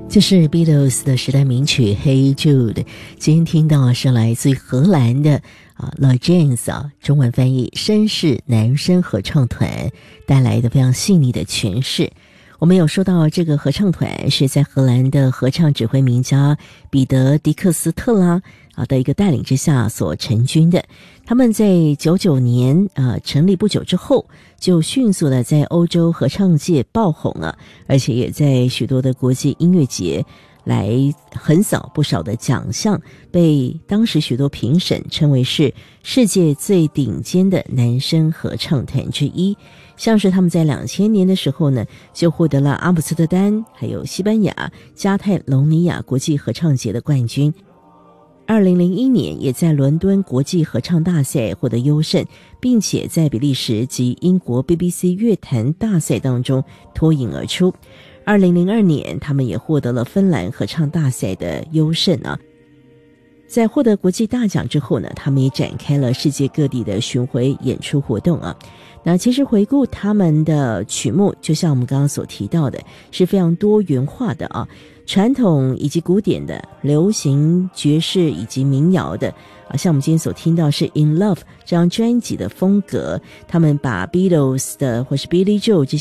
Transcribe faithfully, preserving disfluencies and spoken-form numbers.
这是 Beatles 的时代名曲 Hey Jude， 今天听到是来自于荷兰的啊 The Janes 啊，中文翻译绅士男声合唱团带来的非常细腻的诠释。我们有说到这个合唱团是在荷兰的合唱指挥名家彼得迪克斯特拉啊的一个带领之下所成军的。他们在九九年啊成立不久之后，就迅速的在欧洲合唱界爆红了，而且也在许多的国际音乐节来横扫不少的奖项，被当时许多评审称为是世界最顶尖的男声合唱团之一。像是他们在两千年的时候呢，就获得了阿姆斯特丹还有西班牙加泰隆尼亚国际合唱节的冠军。二零零一年也在伦敦国际合唱大赛获得优胜，并且在比利时及英国 B B C 乐坛大赛当中脱颖而出。二零零二年他们也获得了芬兰合唱大赛的优胜啊。在获得国际大奖之后呢，他们也展开了世界各地的巡回演出活动啊。那其实回顾他们的曲目，就像我们刚刚所提到的，是非常多元化的啊，传统以及古典的，流行、爵士以及民谣的啊。像我们今天所听到是 In Love 这张专辑的风格，他们把 Beatles 的或是 Billy Joel 这